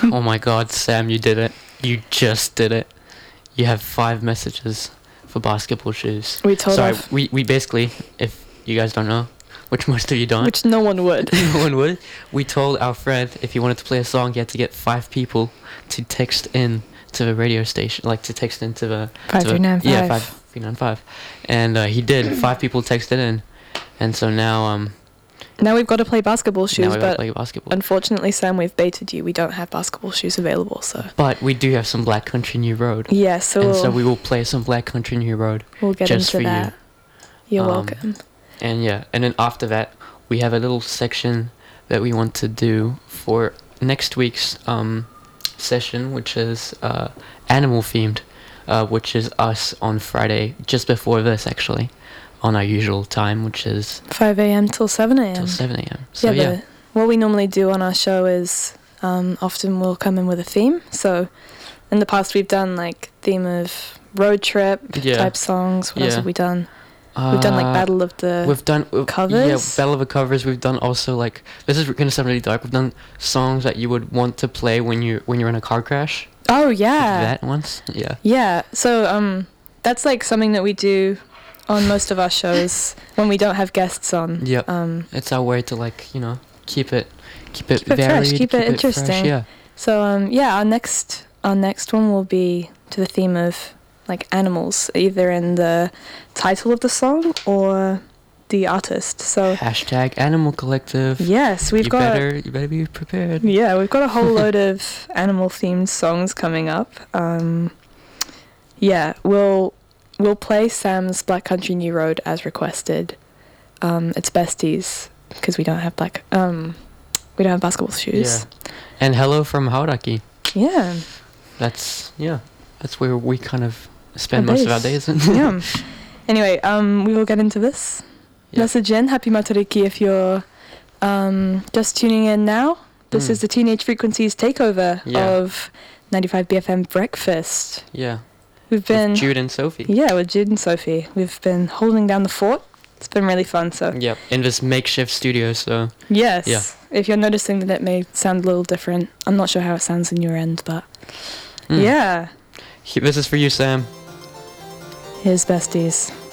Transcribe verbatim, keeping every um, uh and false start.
Oh my God, Sam, you did it. You just did it. You have five messages for basketball shoes. We told Sorry, off. we, we basically, if you guys don't know, which most of you don't. Which no one would. No one would. We told our friend if he wanted to play a song, he had to get five people to text in to the radio station, like to text into the... five three nine five. Yeah, five three nine five. And uh, he did. Five people texted in. And so now... um. Now we've got to play basketball shoes, now we've got to but play basketball. unfortunately, Sam, we've baited you. We don't have basketball shoes available, so... But we do have some Black Country New Road. Yeah, so And we'll, so we will play some Black Country New Road. we'll get just into for that. you. You're Um, welcome. And yeah, and then after that, we have a little section that we want to do for next week's um, session, which is uh, animal themed, uh, which is us on Friday, just before this actually, on our usual time, which is five a.m. till seven a.m. till seven a.m. So yeah, yeah, the, what we normally do on our show is um, often we'll come in with a theme. So in the past we've done like theme of road trip Yeah. type songs. What else Yeah. have we done? We've done like Uh, Battle of the We've done uh, covers. Yeah, Battle of the Covers. We've done also like this is gonna sound really dark. We've done songs that you would want to play when you when you're in a car crash. Oh We did yeah. that once. Yeah. Yeah. So um that's like something that we do on most of our shows when we don't have guests on. Yep. Um It's our way to like you know keep it keep it Keep it fresh, varied, keep it fresh, interesting. yeah. so um yeah, our next our next one will be to the theme of like animals, either in the title of the song or the artist. So Hashtag Animal Collective. yes, we've you got better you better be prepared. yeah, we've got a whole load of animal themed songs coming up. Um yeah, we'll we'll play Sam's Black Country New Road as requested. Um it's besties because we don't have black um we don't have basketball shoes. Yeah. And hello from Hauraki. Yeah. That's yeah. That's where we kind of spend Our most of our days. days. Yeah. Anyway, um, we will get into this. Yeah. Message in. Happy Matariki if you're um, just tuning in now. This Mm. is the Teenage Frequencies takeover Yeah. of ninety-five B F M Breakfast. Yeah. We've been... With Jude and Sophie. Yeah, with Jude and Sophie. We've been holding down the fort. It's been really fun, so... Yep. In this makeshift studio, so Yes. Yeah. If you're noticing that it may sound a little different, I'm not sure how it sounds in your end, but... mm. Yeah. He- This is for you, Sam. Here's besties.